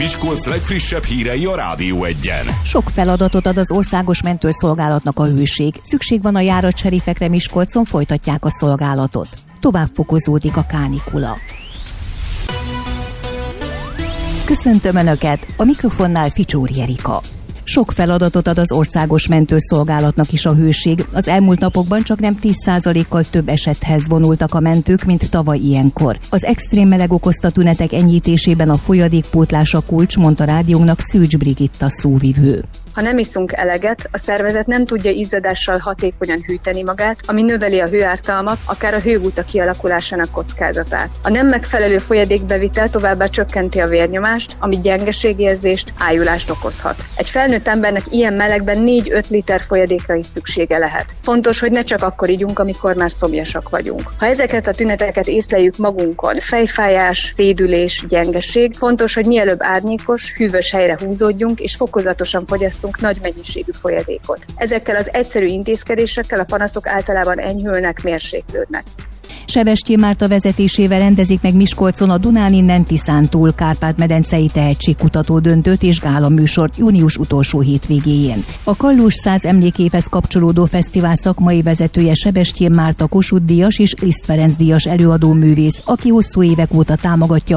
Miskolc legfrissebb hírei a Rádió 1-en. Sok feladatot ad az országos mentőszolgálatnak a hőség. Szükség van a járatserifekre, Miskolcon folytatják a szolgálatot. Tovább fokozódik a kánikula. Köszöntöm Önöket, a mikrofonnál Ficsóri Erika. Sok feladatot ad az országos mentőszolgálatnak is a hőség. Az elmúlt napokban csak nem 10%-kal több esethez vonultak a mentők, mint tavaly ilyenkor. Az extrém meleg okozta tünetek enyhítésében a folyadékpótlás a kulcs, mondta rádiónknak Szűcs Brigitta szóvivő. Ha nem iszunk eleget, a szervezet nem tudja izzadással hatékonyan hűteni magát, ami növeli a hőártalmat, akár a hőgutak kialakulásának kockázatát. A nem megfelelő folyadékbevitel továbbá csökkenti a vérnyomást, ami gyengeségérzést, ájulást okozhat. Egy felnőtt embernek ilyen melegben 4-5 liter folyadékra is szüksége lehet. Fontos, hogy ne csak akkor igyunk, amikor már szomjasak vagyunk. Ha ezeket a tüneteket észleljük magunkon, fejfájás, szédülés, gyengeség, fontos, hogy mielőbb árnyékos, hűvös helyre húzódjunk és fokozatosan fogyasszunk nagy mennyiségű folyadékot. Ezekkel az egyszerű intézkedésekkel a panaszok általában enyhülnek, mérséklődnek. Sebestyén Márta vezetésével rendezik meg Miskolcon a Dunán innen Tiszántúl Kárpát-medencei tehetségkutató döntőt és gála műsort június utolsó hétvégéjén. A Kallós 100 emléképhez kapcsolódó fesztivál szakmai vezetője Sebestyén Márta Kossuth-díjas és Liszt Ferenc díjas előadó művész, aki hosszú évek óta támogatja